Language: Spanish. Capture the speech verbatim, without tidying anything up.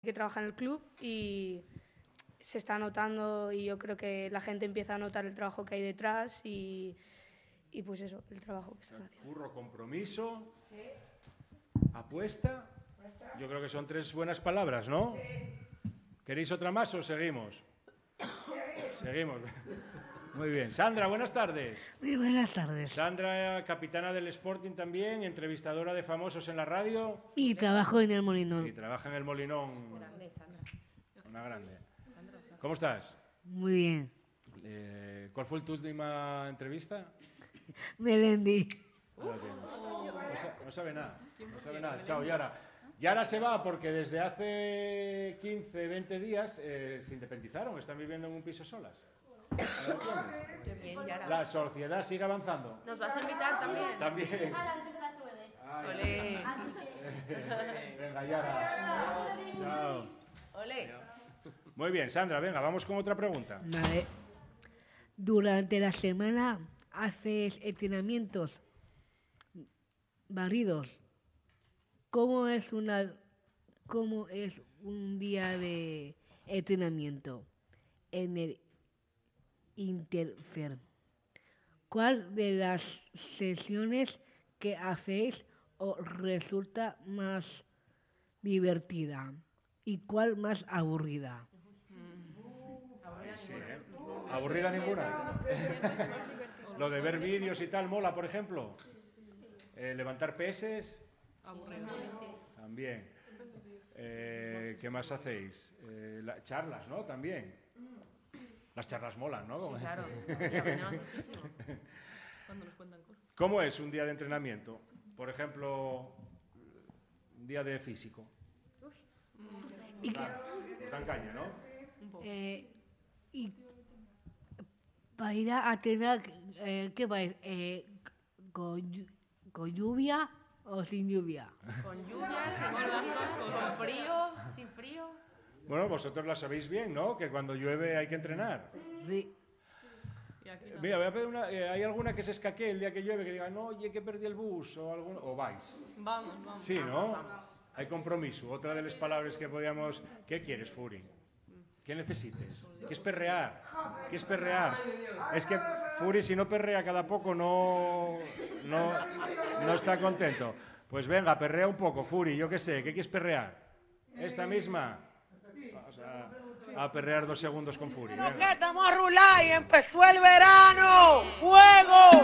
que trabaja en el club y se está notando, y yo creo que la gente empieza a notar el trabajo que hay detrás y, y pues eso, el trabajo que están haciendo. Curro, compromiso, apuesta. Yo creo que son tres buenas palabras, ¿no? ¿Queréis otra más o seguimos? Seguimos. Muy bien. Sandra, buenas tardes. Muy buenas tardes. Sandra, capitana del Sporting también, entrevistadora de famosos en la radio. Y trabajo en el Molinón. Y trabaja en el Molinón. Grande, Sandra. Una grande. ¿Cómo estás? Muy bien. Eh, ¿Cuál fue tu última entrevista? Melendi. No, la tienes. No sa- no sabe nada. No sabe nada. Chao, Yara. Yara se va porque desde hace quince, veinte días eh, se independizaron. Están viviendo en un piso solas. ¿Lo entiendes? Qué bien, Yara. La sociedad sigue avanzando. ¿Nos vas a invitar también? También. Ay, Olé. venga, Yara. Chao. Olé. Muy bien, Sandra, venga, vamos con otra pregunta. Vale. Durante la semana haces entrenamientos barridos. ¿Cómo es una cómo es un día de entrenamiento en el Interfer? ¿Cuál de las sesiones que hacéis os resulta más divertida y cuál más aburrida? Sí, ¿eh? ¿Aburrida ninguna? Lo de ver vídeos y tal, mola, por ejemplo. Eh, ¿Levantar peses? También. Eh, ¿Qué más hacéis? Eh, la- charlas, ¿no? También. Las charlas molan, ¿no? Sí, claro. Y aprendemos muchísimo. Cuando nos cuentan cosas. ¿Cómo es un día de entrenamiento? Por ejemplo, un día de físico. Y, que- Os dan caña, ¿no? eh, y para ir a entrenar, eh, ¿qué vais? Eh, con, llu- ¿Con lluvia o sin lluvia? Con lluvia, sin lluvia, con frío, sin frío. Bueno, vosotros la sabéis bien, ¿no? Que cuando llueve hay que entrenar. Sí. Y aquí no. Mira, voy a pedir una, eh, ¿hay alguna que se escaquee el día que llueve que diga, no, oye, que perdí el bus? O, alguno, o vais. Vamos, vamos. Sí, ¿no? Hay compromiso. Otra de las palabras que podíamos... ¿Qué quieres, Furi? ¿Qué necesites? ¿Qué es perrear? ¿Qué es perrear? Es que Furi, si no perrea cada poco, no, no, no está contento. Pues venga, perrea un poco, Furi, yo qué sé. ¿Qué quieres perrear? ¿Esta misma? Vamos a, a perrear dos segundos con Furi. Venga. Estamos a rular y empezó el verano. ¡Fuego!